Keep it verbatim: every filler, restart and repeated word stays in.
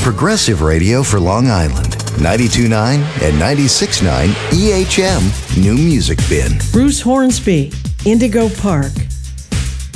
progressive radio for Long Island. ninety-two point nine and ninety-six point nine E H M New Music Bin. Bruce Hornsby, Indigo Park.